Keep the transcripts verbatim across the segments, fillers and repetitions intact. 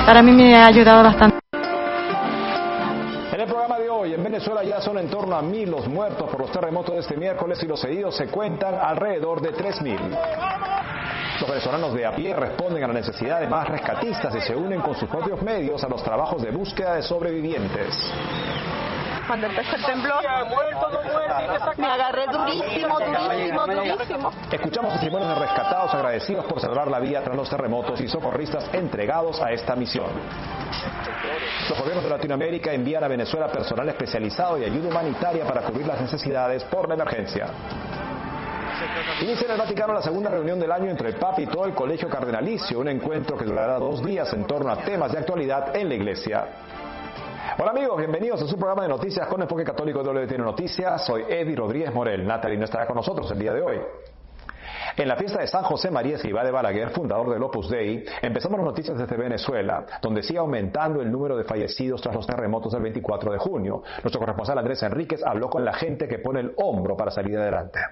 para mí me ha ayudado bastante. En el programa de hoy, en Venezuela ya son en torno a mil los muertos por los terremotos de este miércoles y los heridos se cuentan alrededor de tres mil. Los venezolanos de a pie responden a la necesidad de más rescatistas y se unen con sus propios medios a los trabajos de búsqueda de sobrevivientes. Cuando empezó el temblor, me agarré durísimo, durísimo, durísimo. Escuchamos testimonios de rescatados agradecidos por salvar la vida tras los terremotos y socorristas entregados a esta misión. Los gobiernos de Latinoamérica envían a Venezuela personal especializado y ayuda humanitaria para cubrir las necesidades por la emergencia. Inicia en el Vaticano la segunda reunión del año entre el Papa y todo el Colegio Cardenalicio, un encuentro que durará dos días en torno a temas de actualidad en la Iglesia. Hola amigos, bienvenidos a su programa de noticias con enfoque católico de W T N Noticias. Soy Eddie Rodríguez Morel. Natalie no estará con nosotros el día de hoy. En la fiesta de San José María Escrivá de Balaguer, fundador del Opus Dei, empezamos las noticias desde Venezuela, donde sigue aumentando el número de fallecidos tras los terremotos del veinticuatro de junio. Nuestro corresponsal Andrés Enríquez habló con la gente que pone el hombro para salir adelante.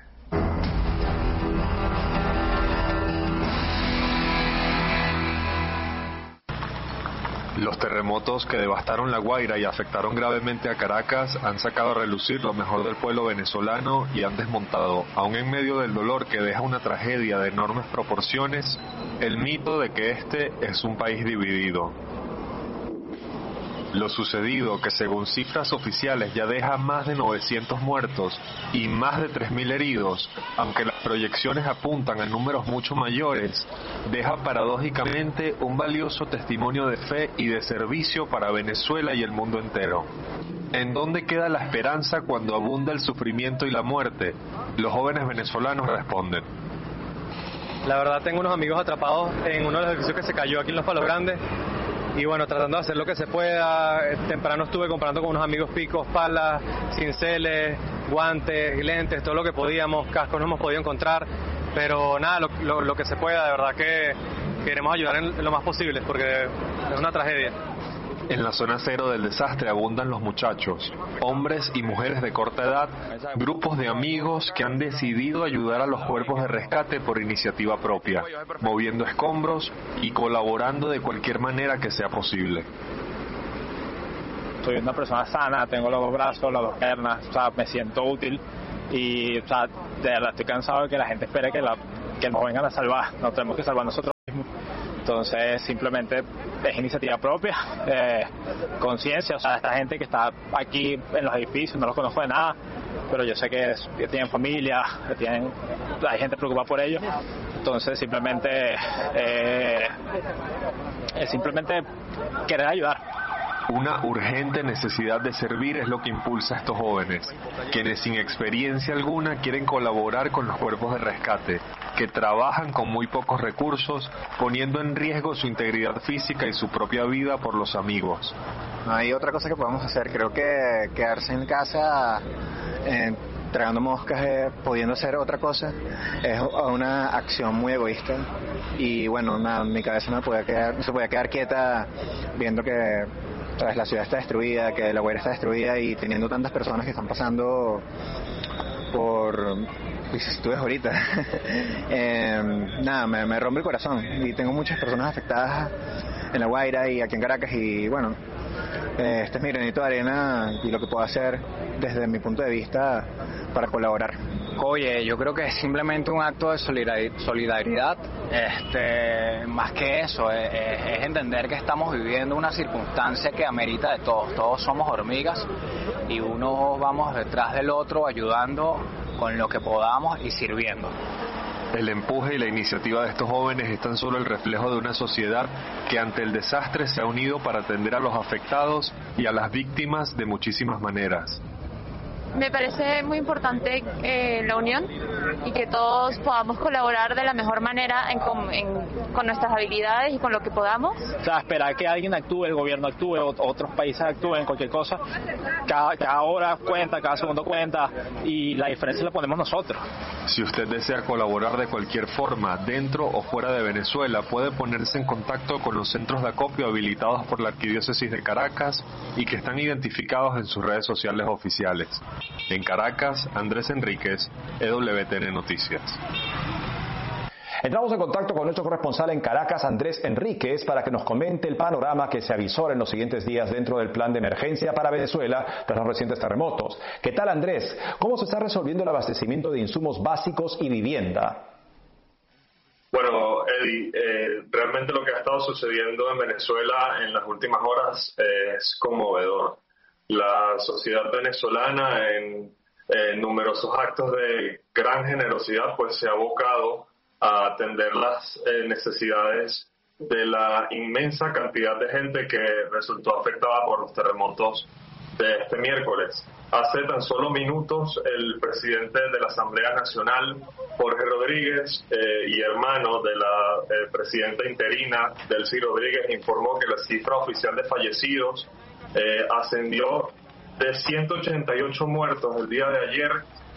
Los terremotos que devastaron La Guaira y afectaron gravemente a Caracas han sacado a relucir lo mejor del pueblo venezolano y han desmontado, aún en medio del dolor que deja una tragedia de enormes proporciones, el mito de que este es un país dividido. Lo sucedido, que según cifras oficiales ya deja más de novecientos muertos y más de tres mil heridos, aunque las proyecciones apuntan a números mucho mayores, deja paradójicamente un valioso testimonio de fe y de servicio para Venezuela y el mundo entero. ¿En dónde queda la esperanza cuando abunda el sufrimiento y la muerte? Los jóvenes venezolanos responden. La verdad, tengo unos amigos atrapados en uno de los edificios que se cayó aquí en Los Palos Grandes. Y bueno, tratando de hacer lo que se pueda. Temprano estuve comprando con unos amigos picos, palas, cinceles, guantes, lentes, todo lo que podíamos, cascos no hemos podido encontrar, pero nada, lo, lo, lo que se pueda, de verdad que queremos ayudar en, en lo más posible, porque es una tragedia. En la zona cero del desastre abundan los muchachos, hombres y mujeres de corta edad, grupos de amigos que han decidido ayudar a los cuerpos de rescate por iniciativa propia, moviendo escombros y colaborando de cualquier manera que sea posible. Soy una persona sana, tengo los dos brazos, las dos piernas, o sea, me siento útil y, o sea, de verdad estoy cansado de que la gente espere que, la, que nos vengan a salvar, nos tenemos que salvar nosotros mismos. Entonces simplemente es iniciativa propia, eh, conciencia, o sea, esta gente que está aquí en los edificios, no los conozco de nada, pero yo sé que, es, que tienen familia, que tienen, hay gente preocupada por ellos, entonces simplemente eh, es simplemente querer ayudar. Una urgente necesidad de servir es lo que impulsa a estos jóvenes, quienes sin experiencia alguna quieren colaborar con los cuerpos de rescate, que trabajan con muy pocos recursos, poniendo en riesgo su integridad física y su propia vida por los amigos. No hay otra cosa que podamos hacer, creo que quedarse en casa eh, tragando moscas, eh, pudiendo hacer otra cosa, es una acción muy egoísta y bueno, nada, mi cabeza no, puede quedar, no se puede quedar quieta viendo que ¿sabes? La ciudad está destruida, que La Guaira está destruida y teniendo tantas personas que están pasando por vicisitudes ahorita. eh, nada, me, me rompe el corazón y tengo muchas personas afectadas en La Guaira y aquí en Caracas y bueno, eh, este es mi granito de arena y lo que puedo hacer desde mi punto de vista para colaborar. Oye, yo creo que es simplemente un acto de solidaridad, este, más que eso, es, es entender que estamos viviendo una circunstancia que amerita de todos, todos somos hormigas y uno vamos detrás del otro ayudando con lo que podamos y sirviendo. El empuje y la iniciativa de estos jóvenes es tan solo el reflejo de una sociedad que ante el desastre se ha unido para atender a los afectados y a las víctimas de muchísimas maneras. Me parece muy importante eh, la unión y que todos podamos colaborar de la mejor manera en, con, en, con nuestras habilidades y con lo que podamos. O sea, esperar que alguien actúe, el gobierno actúe, o, otros países actúen, cualquier cosa, cada, cada hora cuenta, cada segundo cuenta y la diferencia la ponemos nosotros. Si usted desea colaborar de cualquier forma, dentro o fuera de Venezuela, puede ponerse en contacto con los centros de acopio habilitados por la Arquidiócesis de Caracas y que están identificados en sus redes sociales oficiales. En Caracas, Andrés Enríquez, E W T N Noticias. Entramos en contacto con nuestro corresponsal en Caracas, Andrés Enríquez, para que nos comente el panorama que se avisora en los siguientes días dentro del plan de emergencia para Venezuela tras los recientes terremotos. ¿Qué tal, Andrés? ¿Cómo se está resolviendo el abastecimiento de insumos básicos y vivienda? Bueno, Eddie, eh, realmente lo que ha estado sucediendo en Venezuela en las últimas horas eh, es conmovedor. La sociedad venezolana en, en numerosos actos de gran generosidad pues se ha abocado a atender las eh, necesidades de la inmensa cantidad de gente que resultó afectada por los terremotos de este miércoles. Hace tan solo minutos el presidente de la Asamblea Nacional, Jorge Rodríguez, eh, y hermano de la eh, presidenta interina, Delcy Rodríguez, informó que la cifra oficial de fallecidos eh, ascendió de ciento ochenta y ocho muertos el día de ayer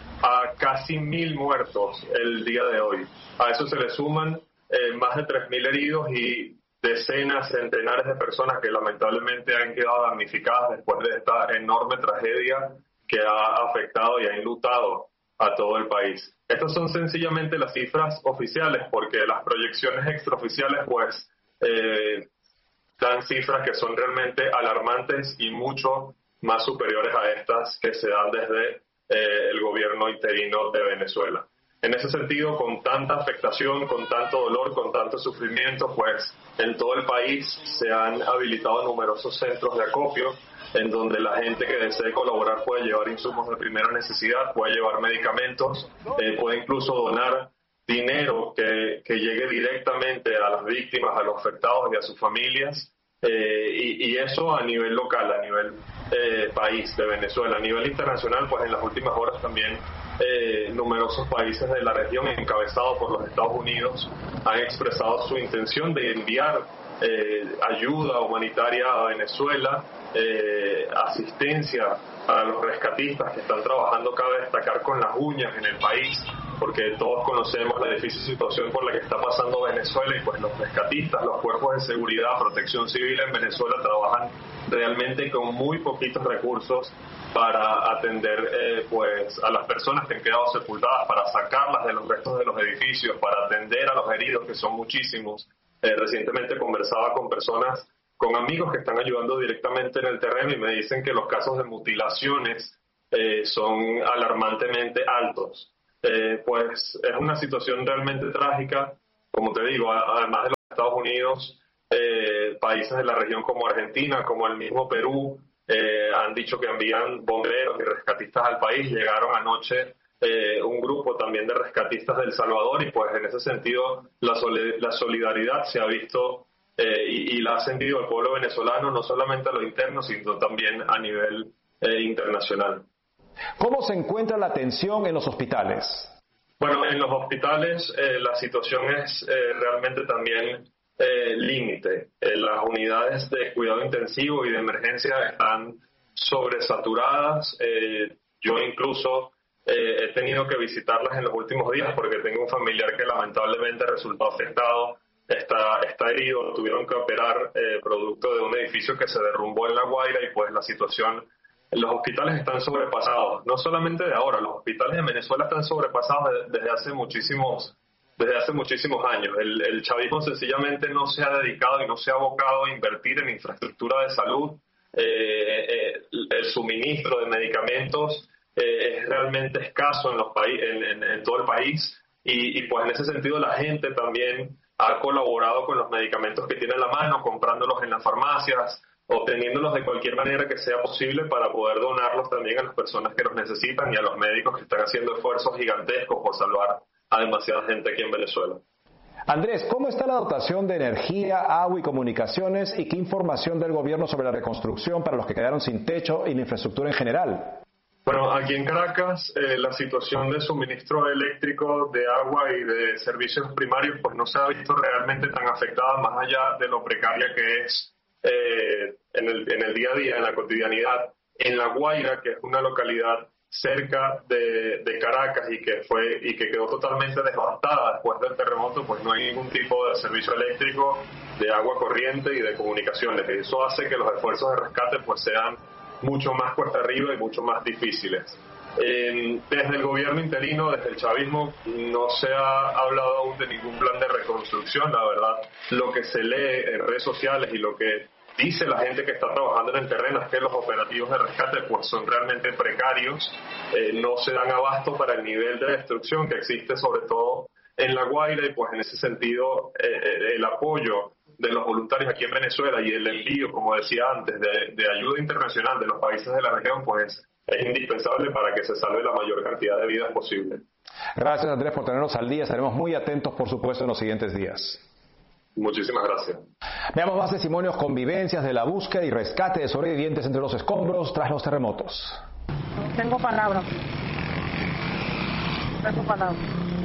a casi mil muertos el día de hoy. A eso se le suman eh, más de tres mil heridos y decenas, centenares de personas que lamentablemente han quedado damnificadas después de esta enorme tragedia que ha afectado y ha enlutado a todo el país. Estas son sencillamente las cifras oficiales, porque las proyecciones extraoficiales pues eh, dan cifras que son realmente alarmantes y mucho más superiores a estas que se dan desde eh, el gobierno interino de Venezuela. En ese sentido, con tanta afectación, con tanto dolor, con tanto sufrimiento, pues en todo el país se han habilitado numerosos centros de acopio en donde la gente que desee colaborar puede llevar insumos de primera necesidad, puede llevar medicamentos, eh, puede incluso donar dinero que, que llegue directamente a las víctimas, a los afectados y a sus familias, eh, y, y eso a nivel local, a nivel eh, país de Venezuela. A nivel internacional, pues en las últimas horas también eh, numerosos países de la región, encabezados por los Estados Unidos, han expresado su intención de enviar eh, ayuda humanitaria a Venezuela, eh, asistencia a los rescatistas que están trabajando, cabe destacar, con las uñas en el país, porque todos conocemos la difícil situación por la que está pasando Venezuela, y pues los rescatistas, los cuerpos de seguridad, protección civil en Venezuela trabajan realmente con muy poquitos recursos para atender eh, pues a las personas que han quedado sepultadas, para sacarlas de los restos de los edificios, para atender a los heridos, que son muchísimos. Eh, recientemente conversaba con personas, con amigos que están ayudando directamente en el terreno, y me dicen que los casos de mutilaciones eh, son alarmantemente altos. Eh, pues es una situación realmente trágica, como te digo. Además de los Estados Unidos, eh, países de la región como Argentina, como el mismo Perú, eh, han dicho que envían bomberos y rescatistas al país. Llegaron anoche eh, un grupo también de rescatistas de El Salvador, y pues en ese sentido la, sol- la solidaridad se ha visto eh, y, y la ha sentido el pueblo venezolano, no solamente a lo interno, sino también a nivel eh, internacional. ¿Cómo se encuentra la atención en los hospitales? Bueno, en los hospitales eh, la situación es eh, realmente también eh, límite. Eh, las unidades de cuidado intensivo y de emergencia están sobresaturadas. Eh, yo incluso eh, he tenido que visitarlas en los últimos días porque tengo un familiar que lamentablemente resultó afectado, está, está herido, tuvieron que operar eh, producto de un edificio que se derrumbó en La Guaira, y pues la situación... Los hospitales están sobrepasados, no solamente de ahora. Los hospitales de Venezuela están sobrepasados desde hace muchísimos, desde hace muchísimos años. El, el chavismo sencillamente no se ha dedicado y no se ha abocado a invertir en infraestructura de salud. Eh, eh, el suministro de medicamentos eh, es realmente escaso en, los paí- en, en, en todo el país, y, y pues en ese sentido la gente también ha colaborado con los medicamentos que tiene en la mano, comprándolos en las farmacias, obteniéndolos de cualquier manera que sea posible para poder donarlos también a las personas que los necesitan y a los médicos que están haciendo esfuerzos gigantescos por salvar a demasiada gente aquí en Venezuela. Andrés, ¿cómo está la dotación de energía, agua y comunicaciones, y qué información del gobierno sobre la reconstrucción para los que quedaron sin techo y la infraestructura en general? Bueno, aquí en Caracas eh, la situación de suministro eléctrico, de agua y de servicios primarios pues no se ha visto realmente tan afectada, más allá de lo precaria que es Eh, en, el, en el día a día, en la cotidianidad. En La Guaira, que es una localidad cerca de, de Caracas y que fue y que quedó totalmente devastada después del terremoto, pues no hay ningún tipo de servicio eléctrico, de agua corriente y de comunicaciones. Eso hace que los esfuerzos de rescate pues sean mucho más cuesta arriba y mucho más difíciles. Eh, desde el gobierno interino, desde el chavismo, no se ha hablado aún de ningún plan de reconstrucción. La verdad, lo que se lee en redes sociales y lo que dice la gente que está trabajando en el terreno es que los operativos de rescate pues son realmente precarios, eh, no se dan abasto para el nivel de destrucción que existe sobre todo en La Guaira, y pues en ese sentido eh, el apoyo de los voluntarios aquí en Venezuela y el envío, como decía antes, de, de ayuda internacional de los países de la región pues es indispensable para que se salve la mayor cantidad de vidas posible. Gracias, Andrés, por tenernos al día. Estaremos muy atentos, por supuesto, en los siguientes días. Muchísimas gracias. Veamos más testimonios, convivencias de la búsqueda y rescate de sobrevivientes entre los escombros tras los terremotos. Tengo palabras. Tengo palabras.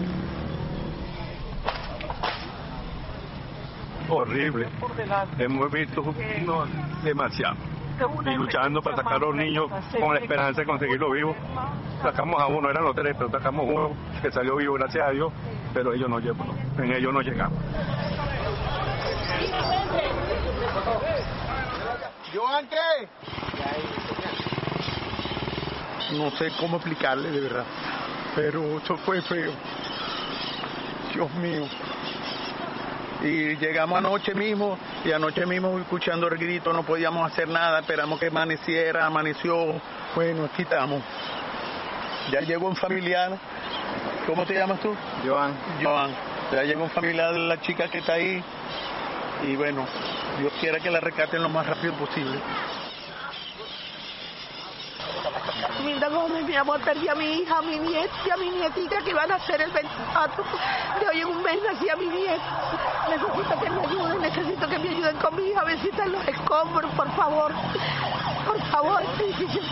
Horrible. Hemos visto no, demasiado. Y luchando para sacar a los niños con la esperanza de conseguirlo vivo. Sacamos a uno, eran los tres, pero sacamos uno que salió vivo, gracias a Dios, pero ellos no llegamos, en ellos no llegamos. ¿Joan qué? No sé cómo explicarle de verdad, pero eso fue feo. Dios mío. Y llegamos anoche mismo, y anoche mismo escuchando el grito, no podíamos hacer nada, esperamos que amaneciera, amaneció, bueno, aquí estamos. Ya llegó un familiar, ¿cómo te llamas tú? Joan. Joan. Ya llegó un familiar de la chica que está ahí, y bueno, Dios quiera que la rescaten lo más rápido posible. Milda Gómez, mi amor, perdí a mi hija, a mi nieta y a mi nietita que iban a ser el veinticuatro de hoy en un mes nací a mi nieta. Necesito que me ayuden, necesito que me ayuden con mi hija, a ver si están los escombros, por favor. Por favor, sí, sí,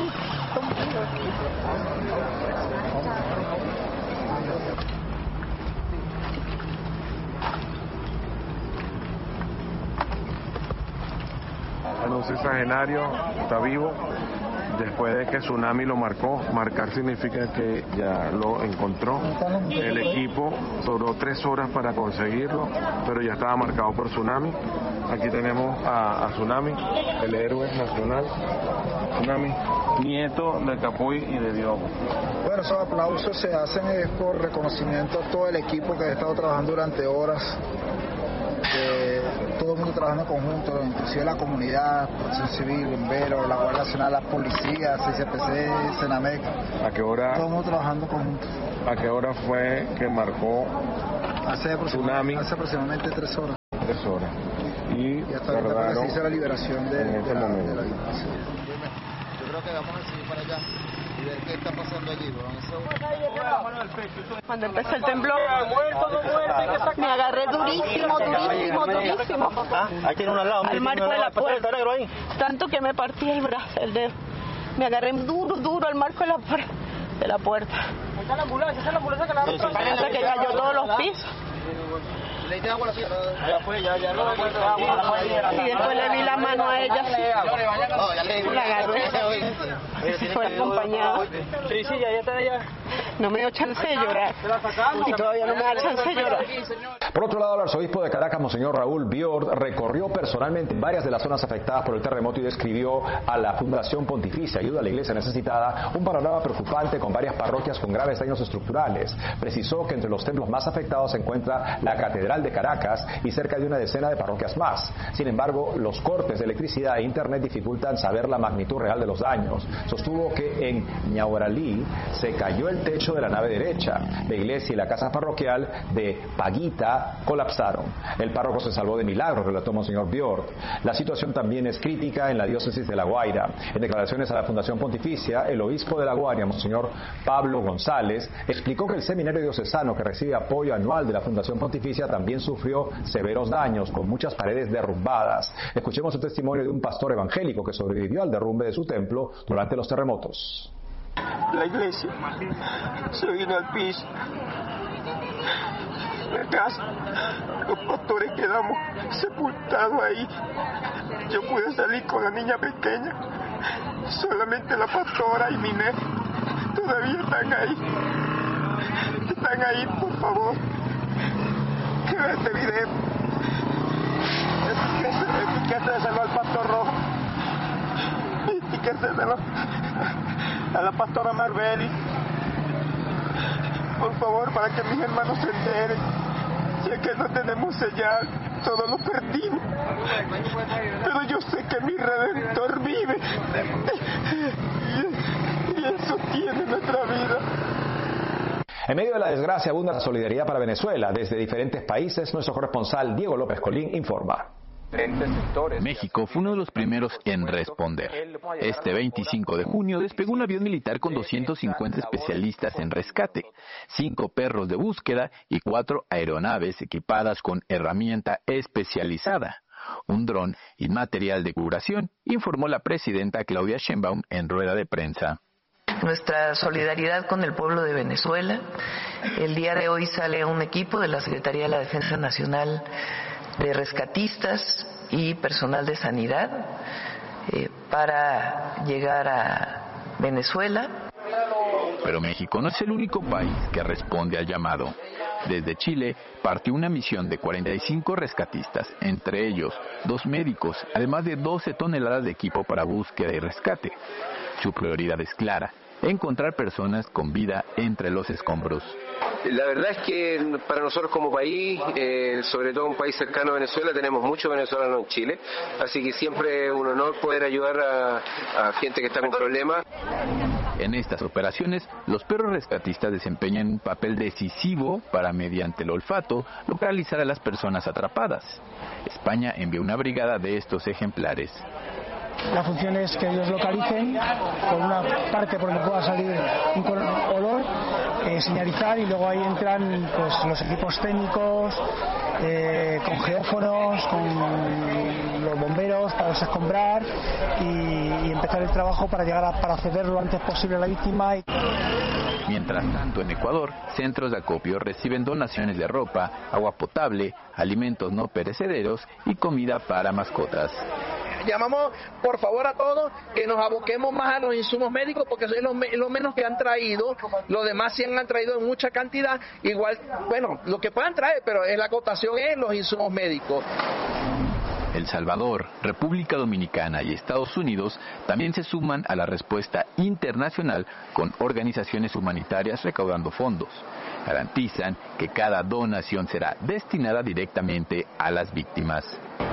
Bueno, César Genario está vivo. Después de que Tsunami lo marcó, marcar significa que ya lo encontró. El equipo duró tres horas para conseguirlo, pero ya estaba marcado por Tsunami. Aquí tenemos a, a Tsunami, el héroe nacional. Tsunami, nieto de Capuy y de Diogo. Bueno, esos aplausos se hacen es por reconocimiento a todo el equipo que ha estado trabajando durante horas. Eh, todo el mundo trabajando en conjunto, inclusive la comunidad, Protección Civil, bomberos, la Guardia Nacional, la policía, C C P C, Senamec. ¿A qué hora? Todo el mundo trabajando en conjunto. ¿A qué hora fue que marcó hace Tsunami? Hace aproximadamente tres horas. Tres horas. Y, y hasta ahorita se hizo la liberación de, en este de, la, momento. de la liberación. Yo creo que vamos a seguir para allá y ver qué está pasando allí. Cuando empezó el temblor, me agarré durísimo, durísimo, durísimo. Ahí tiene una al lado. Al marco de la puerta. Tanto que me partí el brazo, el dedo. Me agarré duro, duro al marco de la, de la puerta. Ahí está la ambulancia, esa es la ambulancia que la ropa. Hasta que cayó todos los pisos. ¿Le diste agua a la tierra? Ya fue, ya, ya no le encuentro agua. Y después le vi la mano a ella. No, ya le la agarré. Así fue acompañado. Sí, sí, ya está allá. No me dio chance de llorar. Y todavía no me da chance de llorar. Por otro lado, el arzobispo de Caracas, Monseñor Raúl Biord, recorrió personalmente varias de las zonas afectadas por el terremoto y describió a la Fundación Pontificia Ayuda a la Iglesia Necesitada un panorama preocupante con varias parroquias con graves daños estructurales. Precisó que entre los templos más afectados se encuentra la Catedral de Caracas y cerca de una decena de parroquias más. Sin embargo, los cortes de electricidad e internet dificultan saber la magnitud real de los daños. Sostuvo que en Ñauralí se cayó el techo de la nave derecha. La iglesia y la casa parroquial de Paguita colapsaron. El párroco se salvó de milagro, relató Monseñor Biord. La situación también es crítica en la diócesis de La Guaira. En declaraciones a la Fundación Pontificia, el obispo de La Guaira, Monseñor Pablo González, explicó que el seminario diocesano que recibe apoyo anual de la Fundación Pontificia también sufrió severos daños, con muchas paredes derrumbadas. Escuchemos el testimonio de un pastor evangélico que sobrevivió al derrumbe de su templo durante los terremotos. La iglesia se vino al piso. La casa, los pastores quedamos sepultados ahí. Yo pude salir con la niña pequeña. Solamente la pastora y mi nene todavía están ahí. Están ahí, por favor. Que vean este video. Etiqueta de salvar al pastor rojo. Etiqueta concédelo a la pastora Marbeli, por favor, para que mis hermanos se enteren. Si es que no tenemos señal, todo lo perdimos. Pero yo sé que mi Redentor vive. Y, y Él sostiene nuestra vida. En medio de la desgracia abunda la solidaridad para Venezuela. Desde diferentes países, nuestro corresponsal Diego López Colín informa. México fue uno de los primeros en responder. Este veinticinco de junio despegó un avión militar con doscientos cincuenta especialistas en rescate, cinco perros de búsqueda y cuatro aeronaves equipadas con herramienta especializada, un dron y material de curación, informó la presidenta Claudia Sheinbaum en rueda de prensa. Nuestra solidaridad con el pueblo de Venezuela. El día de hoy sale un equipo de la Secretaría de la Defensa Nacional de rescatistas y personal de sanidad eh, para llegar a Venezuela. Pero México no es el único país que responde al llamado. Desde Chile partió una misión de cuarenta y cinco rescatistas, entre ellos dos médicos, además de doce toneladas de equipo para búsqueda y rescate. Su prioridad es clara: encontrar personas con vida entre los escombros. La verdad es que para nosotros como país, eh, sobre todo un país cercano a Venezuela, tenemos muchos venezolanos en Chile, así que siempre es un honor poder ayudar a, a gente que está con problemas. En estas operaciones, los perros rescatistas desempeñan un papel decisivo para, mediante el olfato, localizar a las personas atrapadas. España envió una brigada de estos ejemplares. La función es que ellos localicen por una parte por donde pueda salir un olor, eh, señalizar, y luego ahí entran pues los equipos técnicos eh, con geófonos, con los bomberos para desescombrar y, y empezar el trabajo para llegar a, para acceder lo antes posible a la víctima. Mientras tanto, en Ecuador, centros de acopio reciben donaciones de ropa, agua potable, alimentos no perecederos y comida para mascotas. Llamamos por favor a todos que nos aboquemos más a los insumos médicos, porque eso es lo, lo menos que han traído. Los demás sí han traído en mucha cantidad. Igual, bueno, lo que puedan traer, pero en la acotación es los insumos médicos. El Salvador, República Dominicana y Estados Unidos también se suman a la respuesta internacional con organizaciones humanitarias recaudando fondos. Garantizan que cada donación será destinada directamente a las víctimas.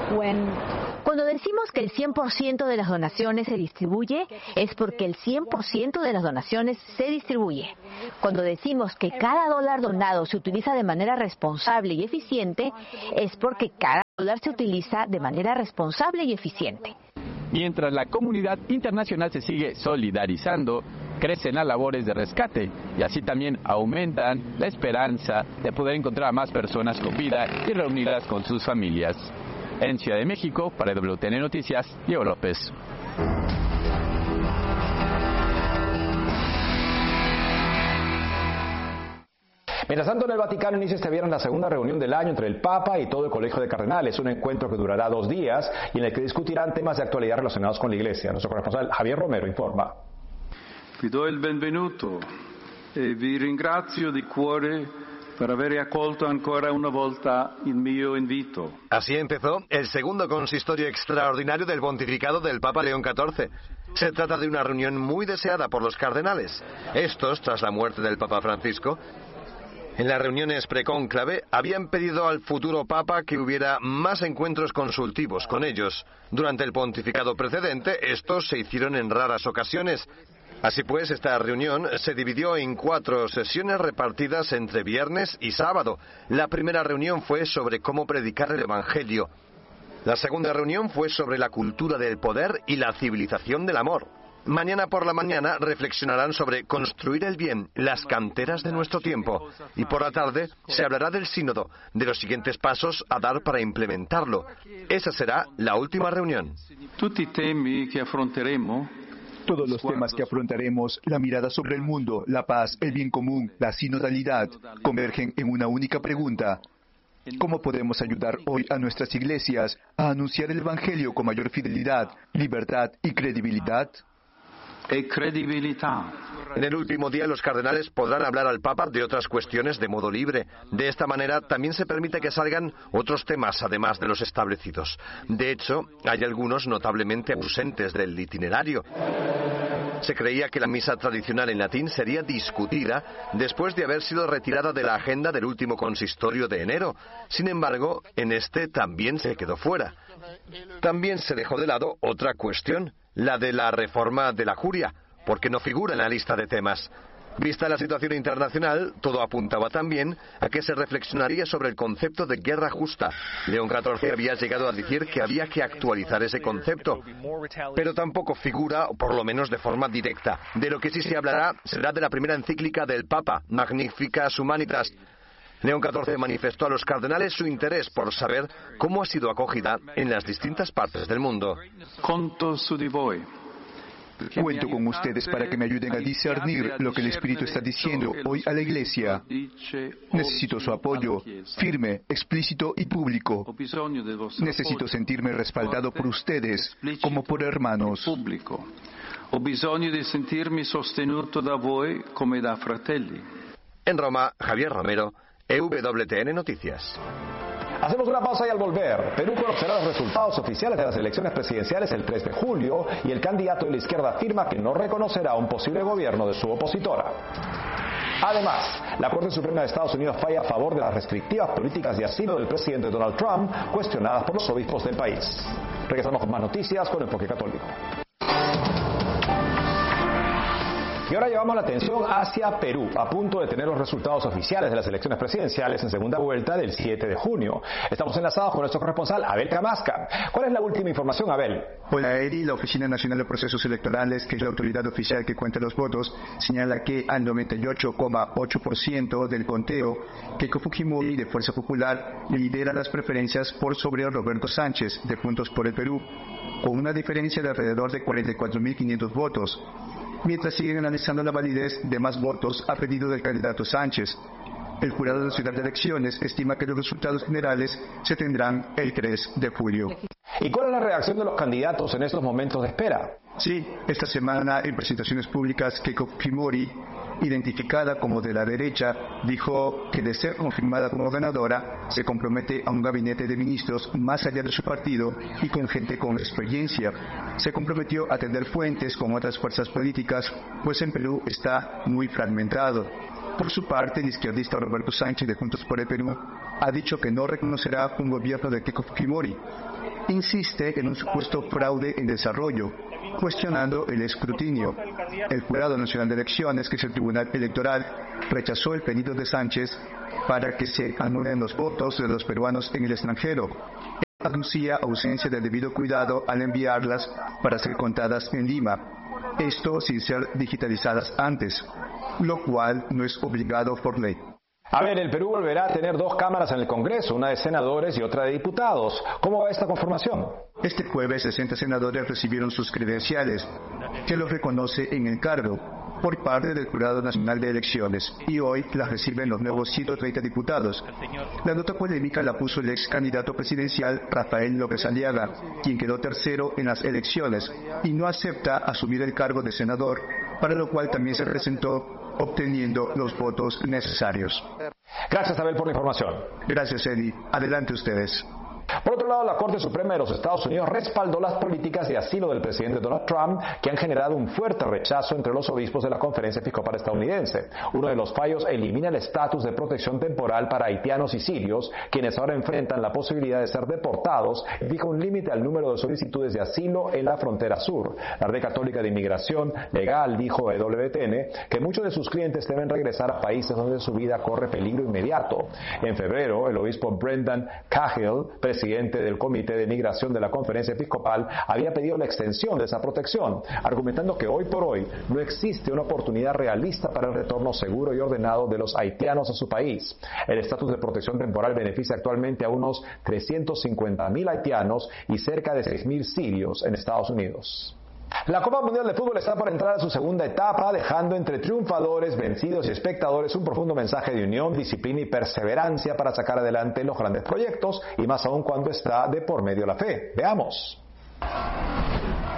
Cuando decimos que el cien por ciento de las donaciones se distribuye, es porque el cien por ciento de las donaciones se distribuye. Cuando decimos que cada dólar donado se utiliza de manera responsable y eficiente, es porque cada dólar se utiliza de manera responsable y eficiente. Mientras la comunidad internacional se sigue solidarizando, crecen las labores de rescate y así también aumentan la esperanza de poder encontrar a más personas con vida y reunirlas con sus familias. En Ciudad de México, para W T N Noticias, Diego López. Mientras tanto, en el Vaticano inicia este viernes la segunda reunión del año entre el Papa y todo el Colegio de Cardenales, un encuentro que durará dos días y en el que discutirán temas de actualidad relacionados con la Iglesia. Nuestro corresponsal Javier Romero informa. Vi do il benvenuto e vi ringrazio di cuore per aver accolto ancora una volta il mio invito. Así empezó el segundo consistorio extraordinario del pontificado del Papa León catorce. Se trata de una reunión muy deseada por los cardenales. Estos, tras la muerte del Papa Francisco, en las reuniones precónclave, habían pedido al futuro Papa que hubiera más encuentros consultivos con ellos. Durante el pontificado precedente, estos se hicieron en raras ocasiones. Así pues, esta reunión se dividió en cuatro sesiones repartidas entre viernes y sábado. La primera reunión fue sobre cómo predicar el Evangelio. La segunda reunión fue sobre la cultura del poder y la civilización del amor. Mañana por la mañana reflexionarán sobre construir el bien, las canteras de nuestro tiempo. Y por la tarde se hablará del sínodo, de los siguientes pasos a dar para implementarlo. Esa será la última reunión. Tutti i temi che affronteremo, todos los temas que afrontaremos, la mirada sobre el mundo, la paz, el bien común, la sinodalidad, convergen en una única pregunta. ¿Cómo podemos ayudar hoy a nuestras iglesias a anunciar el Evangelio con mayor fidelidad, libertad y credibilidad? e credibilità. En el último día los cardenales podrán hablar al Papa de otras cuestiones de modo libre. De esta manera también se permite que salgan otros temas además de los establecidos. De hecho, hay algunos notablemente ausentes del itinerario. Se creía que la misa tradicional en latín sería discutida después de haber sido retirada de la agenda del último consistorio de enero. Sin embargo, en este también se quedó fuera. También se dejó de lado otra cuestión, la de la reforma de la curia, porque no figura en la lista de temas. Vista la situación internacional, todo apuntaba también a que se reflexionaría sobre el concepto de guerra justa. León catorce había llegado a decir que había que actualizar ese concepto, pero tampoco figura, por lo menos de forma directa. De lo que sí se hablará será de la primera encíclica del Papa, Magnificat Humanitas. León catorce manifestó a los cardenales su interés por saber cómo ha sido acogida en las distintas partes del mundo. Conto su di voi. Cuento con ustedes para que me ayuden a discernir lo que el Espíritu está diciendo hoy a la Iglesia. Necesito su apoyo, firme, explícito y público. Necesito sentirme respaldado por ustedes, como por hermanos. Ho bisogno di sentirmi sostenuto da voi come da fratelli. En Roma, Javier Romero, E W T N Noticias. Hacemos una pausa y al volver, Perú conocerá los resultados oficiales de las elecciones presidenciales el tres de julio y el candidato de la izquierda afirma que no reconocerá un posible gobierno de su opositora. Además, la Corte Suprema de Estados Unidos falla a favor de las restrictivas políticas de asilo del presidente Donald Trump, cuestionadas por los obispos del país. Regresamos con más noticias con Enfoque Católico. Y ahora llevamos la atención hacia Perú, a punto de tener los resultados oficiales de las elecciones presidenciales en segunda vuelta del siete de junio. Estamos enlazados con nuestro corresponsal, Abel Camasca. ¿Cuál es la última información, Abel? Hola, Eri. La Oficina Nacional de Procesos Electorales, que es la autoridad oficial que cuenta los votos, señala que al noventa y ocho coma ocho por ciento del conteo, Keiko Fujimori, de Fuerza Popular, lidera las preferencias por sobre Roberto Sánchez, de Juntos por el Perú, con una diferencia de alrededor de cuarenta y cuatro mil quinientos votos. Mientras siguen analizando la validez de más votos a pedido del candidato Sánchez. El Jurado Nacional de Elecciones estima que los resultados generales se tendrán el tres de julio. ¿Y cuál es la reacción de los candidatos en estos momentos de espera? Sí, esta semana en presentaciones públicas, Keiko Fujimori, identificada como de la derecha, dijo que de ser confirmada como ganadora, se compromete a un gabinete de ministros más allá de su partido y con gente con experiencia. Se comprometió a tender puentes con otras fuerzas políticas, pues en Perú está muy fragmentado. Por su parte, el izquierdista Roberto Sánchez, de Juntos por el Perú, ha dicho que no reconocerá un gobierno de Keiko Fujimori. Insiste en un supuesto fraude en desarrollo, cuestionando el escrutinio. El Jurado Nacional de Elecciones, que es el Tribunal Electoral, rechazó el pedido de Sánchez para que se anulen los votos de los peruanos en el extranjero. Él aducía ausencia de debido cuidado al enviarlas para ser contadas en Lima, esto sin ser digitalizadas antes, lo cual no es obligado por ley. A ver, el Perú volverá a tener dos cámaras en el Congreso, una de senadores y otra de diputados. ¿Cómo va esta conformación? Este jueves, sesenta senadores recibieron sus credenciales, que los reconoce en el cargo, por parte del Jurado Nacional de Elecciones, y hoy las reciben los nuevos ciento treinta diputados. La nota polémica la puso el ex candidato presidencial Rafael López Aliaga, quien quedó tercero en las elecciones y no acepta asumir el cargo de senador, para lo cual también se presentó obteniendo los votos necesarios. Gracias, Abel, por la información. Gracias, Eddie. Adelante ustedes. Por otro lado, la Corte Suprema de los Estados Unidos respaldó las políticas de asilo del presidente Donald Trump, que han generado un fuerte rechazo entre los obispos de la Conferencia Episcopal Estadounidense. Uno de los fallos elimina el estatus de protección temporal para haitianos y sirios, quienes ahora enfrentan la posibilidad de ser deportados, y fija un límite al número de solicitudes de asilo en la frontera sur. La Red Católica de Inmigración Legal dijo a W T N que muchos de sus clientes deben regresar a países donde su vida corre peligro inmediato. En febrero, el obispo Brendan Cahill, presidente del Comité de Migración de la Conferencia Episcopal, había pedido la extensión de esa protección, argumentando que hoy por hoy no existe una oportunidad realista para el retorno seguro y ordenado de los haitianos a su país. El estatus de protección temporal beneficia actualmente a unos trescientos cincuenta mil haitianos y cerca de seis mil sirios en Estados Unidos. La Copa Mundial de Fútbol está por entrar a su segunda etapa, dejando entre triunfadores, vencidos y espectadores un profundo mensaje de unión, disciplina y perseverancia para sacar adelante los grandes proyectos, y más aún cuando está de por medio la fe. Veamos.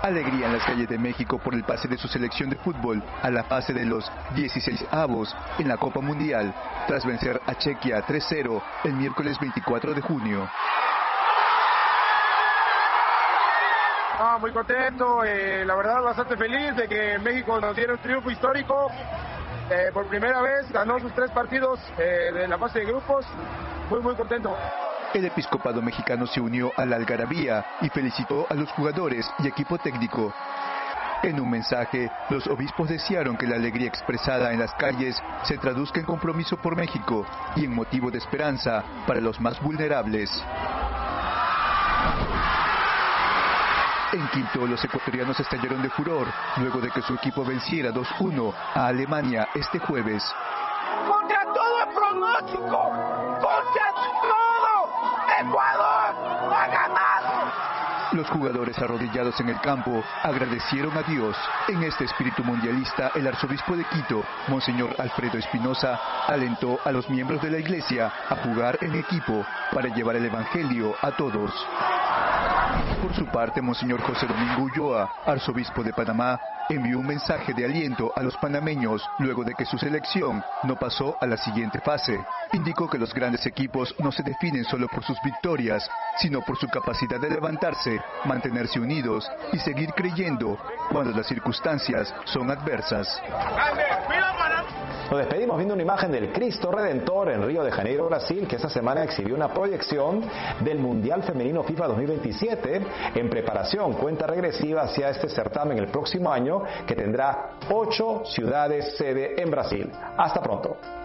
Alegría en las calles de México por el pase de su selección de fútbol a la fase de los dieciseisavos en la Copa Mundial, tras vencer a Chequia tres cero el miércoles veinticuatro de junio. Ah, muy contento, eh, la verdad bastante feliz de que México nos diera un triunfo histórico. Eh, por primera vez ganó sus tres partidos eh, de la fase de grupos. Muy, muy contento. El episcopado mexicano se unió a la algarabía y felicitó a los jugadores y equipo técnico. En un mensaje, los obispos desearon que la alegría expresada en las calles se traduzca en compromiso por México y en motivo de esperanza para los más vulnerables. En Quito, los ecuatorianos estallaron de furor luego de que su equipo venciera dos uno a Alemania este jueves. ¡Contra todo el pronóstico! ¡Contra todo! ¡Ecuador ha ganado! Los jugadores arrodillados en el campo agradecieron a Dios. En este espíritu mundialista, el arzobispo de Quito, Monseñor Alfredo Espinosa, alentó a los miembros de la iglesia a jugar en equipo para llevar el evangelio a todos. Por su parte, Monseñor José Domingo Ulloa, arzobispo de Panamá, envió un mensaje de aliento a los panameños luego de que su selección no pasó a la siguiente fase. Indicó que los grandes equipos no se definen solo por sus victorias, sino por su capacidad de levantarse, mantenerse unidos y seguir creyendo cuando las circunstancias son adversas. Nos despedimos viendo una imagen del Cristo Redentor en Río de Janeiro, Brasil, que esta semana exhibió una proyección del Mundial Femenino FIFA dos mil veintisiete en preparación, cuenta regresiva hacia este certamen el próximo año, que tendrá ocho ciudades sede en Brasil. Hasta pronto.